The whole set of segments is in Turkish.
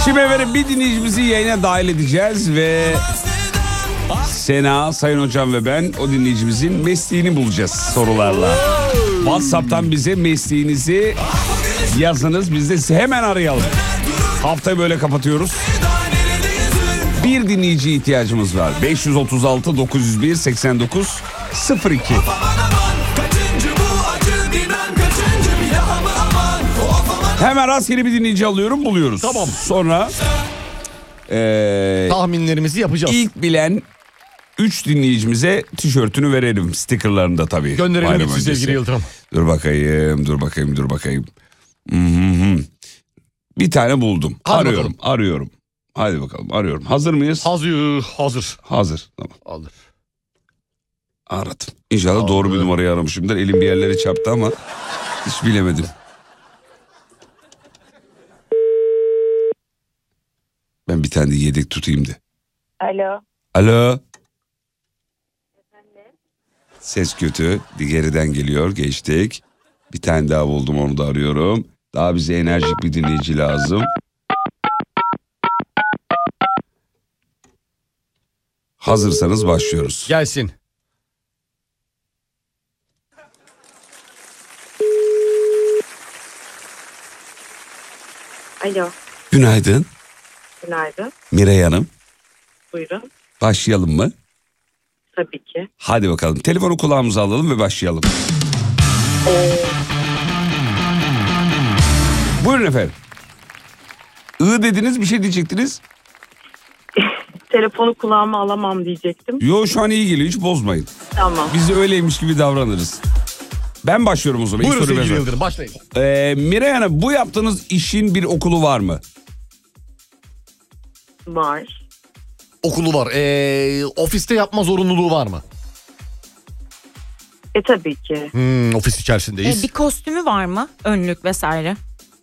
Şimdi efendim bir dinleyicimizi yayına dahil edeceğiz ve Sena, Sayın Hocam ve ben o dinleyicimizin mesleğini bulacağız sorularla. WhatsApp'tan bize mesleğinizi yazınız, biz de sizi hemen arayalım. Haftayı böyle kapatıyoruz. Bir dinleyiciye ihtiyacımız var. 536 901 89 02. Hemen rastgele bir dinleyici alıyorum, buluyoruz. Tamam. Sonra tahminlerimizi yapacağız. İlk bilen 3 dinleyicimize tişörtünü verelim. Stickerlarını da tabii. Gönderelim sevgili Yıldırım. Dur bakayım. Bir tane buldum. Hadi Arıyorum. Hadi bakalım, arıyorum. Hazır mıyız? Hazır. Tamam. Alır. Aradım. İnşallah doğru bir numarayı aramışımdır. Elim bir yerlere çarptı ama hiç bilemedim. Ben bir tane de yedek tutayım da. Alo. Ses kötü. Geriden geliyor. Geçtik. Bir tane daha buldum, onu da arıyorum. Daha bize enerjik bir dinleyici lazım. Hazırsanız başlıyoruz. Gelsin. Alo. Günaydın. Günaydın. Miray Hanım. Buyurun. Başlayalım mı? Tabii ki. Hadi bakalım. Telefonu kulağımıza alalım ve başlayalım. Buyurun efendim. Dediniz, bir şey diyecektiniz. Telefonu kulağıma alamam diyecektim. Yo, şu an iyi geliyor, hiç bozmayın. Tamam. Biz de öyleymiş gibi davranırız. Ben başlıyorum o zaman. Buyurun sevgili Yıldırım, başlayın. Miray Hanım, bu yaptığınız işin bir okulu var mı? Var. Okulu var. Ofiste yapma zorunluluğu var mı? Tabii ki. Ofis içerisindeyiz. Bir kostümü var mı? Önlük vesaire.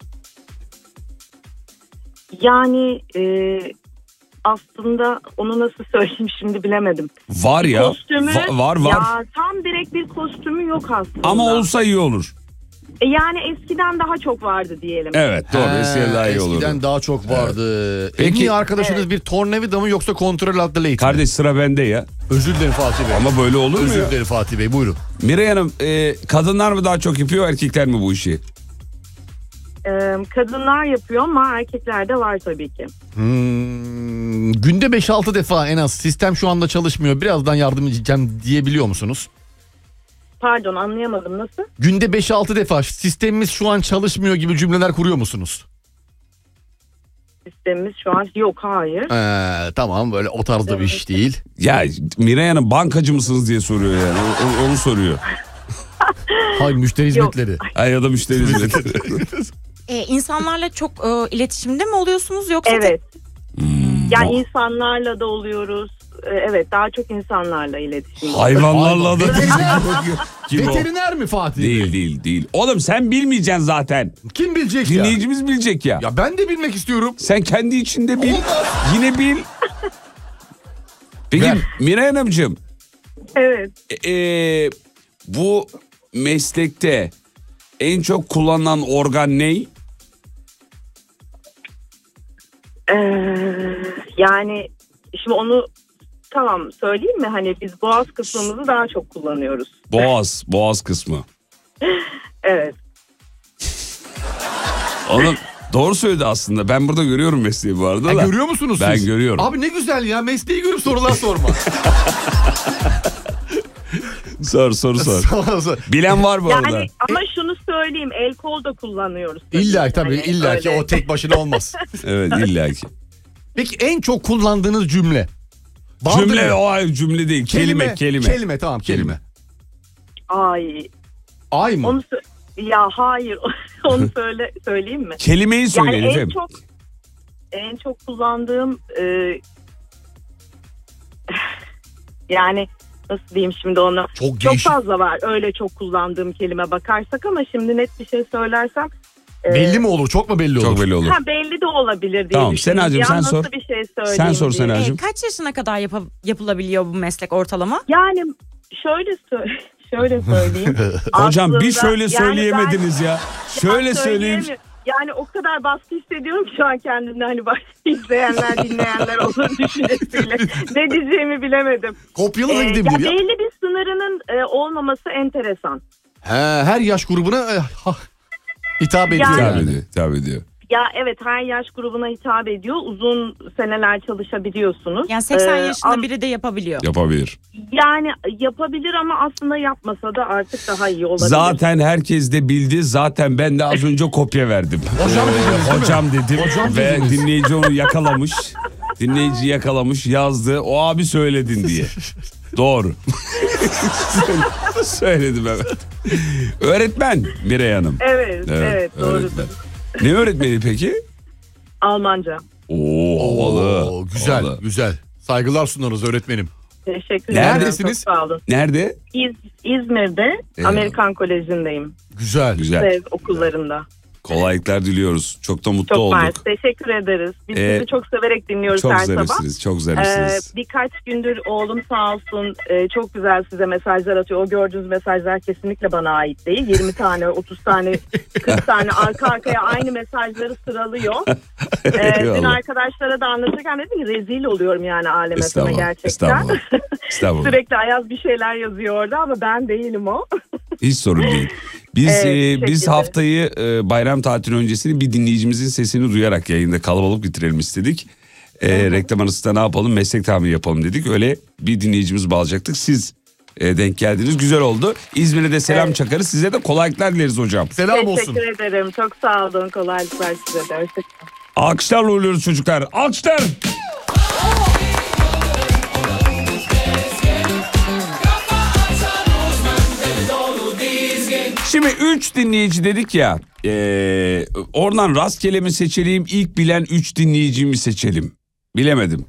Yani aslında onu nasıl söyleyeyim şimdi bilemedim. Var ya. Kostümü, var. Ya tam direkt bir kostümü yok aslında. Ama olsa iyi olur. Yani eskiden daha çok vardı diyelim. Evet, doğru. Eskiden daha iyi olurdu. Eskiden daha çok vardı. Evet. Peki, en iyi arkadaşınız bir tornavida mı yoksa kontrol altı late mi? Kardeş, sıra bende ya. Özür dilerim Fatih Bey. Ama böyle olur mu ya? Özür dilerim Fatih Bey, buyurun. Miray Hanım, kadınlar mı daha çok yapıyor, erkekler mi bu işi? Kadınlar yapıyor ama erkekler de var tabii ki. Günde 5-6 defa en az. Sistem şu anda çalışmıyor. Birazdan yardım edeceğim diyebiliyor musunuz? Pardon, anlayamadım, nasıl? Günde 5-6 defa sistemimiz şu an çalışmıyor gibi cümleler kuruyor musunuz? Sistemimiz şu an yok, hayır. Tamam, böyle o tarzda bir iş değil. Ya Miray Hanım, bankacı mısınız diye soruyor yani. Onu soruyor. Hayır, müşteri hizmetleri. Ay, ya da müşteri hizmetleri. İnsanlarla çok iletişimde mi oluyorsunuz yoksa? Evet. Yani insanlarla da oluyoruz. Evet, daha çok insanlarla iletişim. Hayvanlarla da. Kim o? Veteriner mi Fatih? Değil. Oğlum, sen bilmeyeceksin zaten. Kim bilecek ya? Dinleyicimiz bilecek ya. Ya ben de bilmek istiyorum. Sen kendi içinde bil. Yine bil. Peki Miray Hanımcığım. Evet. Bu meslekte en çok kullanılan organ ne? Yani şimdi onu tamam söyleyeyim mi? Hani biz boğaz kısmımızı daha çok kullanıyoruz. Boğaz kısmı. Evet. Oğlum, doğru söyledi aslında. Ben burada görüyorum mesleği bu arada da. Görüyor musunuz siz? Ben görüyorum. Abi ne güzel ya, mesleği görüp sorular sorma. Sor. Bilen var bu arada. Yani ama şunu söyleyeyim, el kol da kullanıyoruz. İlla ki Hani o tek başına olmaz. Evet, illa ki. Peki en çok kullandığınız cümle? Cümle değil. Kelime. Kelime, tamam, kelime. Ay mı? Onu ya hayır. Onu söyleyeyim mi? Kelimeyi söyleyin yani efendim. En çok kullandığım yani nasıl diyeyim şimdi ona? Çok fazla var. Öyle çok kullandığım kelime bakarsak ama şimdi net bir şey söylersem belli mi olur? Çok mu belli olur? Çok belli olur. Belli de olabilir diye tamam, düşünüyorum. Senacığım sen sor. Nasıl bir şey söyleyeyim sen sor diye. Senacığım. Kaç yaşına kadar yapılabiliyor bu meslek ortalama? Yani şöyle söyleyeyim. Hocam bir Aslında, şöyle söyleyemediniz ya. Şöyle söyleyeyim. Yani o kadar baskı hissediyorum ki şu an kendimde, hani başka izleyenler dinleyenler olur düşüncesiyle. Ne diyeceğimi bilemedim. Kopyalı da gidebilir ya. Belli bir sınırının olmaması enteresan. Her yaş grubuna hitap ediyor. Hitap ediyor. Ya evet, her yaş grubuna hitap ediyor. Uzun seneler çalışabiliyorsunuz. Yani 80 yaşında biri de yapabiliyor. Yapabilir. Yani yapabilir ama aslında yapmasa da artık daha iyi olabilir. Zaten herkes de bildi. Zaten ben de az önce kopya verdim. Hocam dedim. Ve dinleyici onu yakalamış. Dinleyici yakalamış, yazdı. O abi söyledin diye. Doğru. Söyledim evet. Öğretmen Miray Hanım. Evet doğru. Öğretmen. Ne öğretmeni peki? Almanca. Havalı. Güzel. Saygılar sunarız öğretmenim. Teşekkür ederim. Neredesiniz? Çok sağ olun. Nerede? İzmir'de Amerikan Koleji'ndeyim. Güzel. Okullarında. Kolaylıklar diliyoruz. Çok da mutlu çok olduk. Çok teşekkür ederiz. Biz sizi çok severek dinliyoruz çok her sabah. Çok zarifsiniz. Birkaç gündür oğlum sağ olsun çok güzel size mesajlar atıyor. O gördüğünüz mesajlar kesinlikle bana ait değil. 20 tane, 30 tane, 40 tane arka arkaya aynı mesajları sıralıyor. Dün arkadaşlara da anlatırken dedim ki rezil oluyorum yani aleme sana gerçekten. Estağfurullah. Sürekli Ayaz bir şeyler yazıyor orada ama ben değilim o. Hiç sorun değil. Biz haftayı bayram tatili öncesini bir dinleyicimizin sesini duyarak yayında kalabalık bitirelim istedik. Reklam arasında ne yapalım, meslek tahmini yapalım dedik. Öyle bir dinleyicimiz bağlayacaktık. Siz denk geldiniz, güzel oldu. İzmir'e de selam çakarız. Size de kolaylıklar dileriz hocam. Selam olsun. Teşekkür ederim. Çok sağ olun. Kolaylıklar size de. Hoşçakalın. Alkışlarla uğurluyoruz çocuklar. Alkışlar. Şimdi 3 dinleyici dedik ya, oradan rastgele mi seçelim, ilk bilen 3 dinleyici mi seçelim? Bilemedim.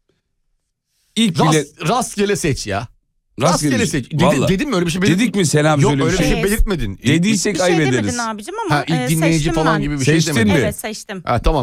Rastgele seç ya. Rastgele seç. Dedim mi öyle bir şey? Dedik mi Selam? Yok öyle bir şey belirtmedin. Dediysek ayıp ederiz. Bir şey demedin abicim ama ilk dinleyici seçtim falan ben. gibi bir şey Seçtin demedin. mi? Evet seçtim. Tamam.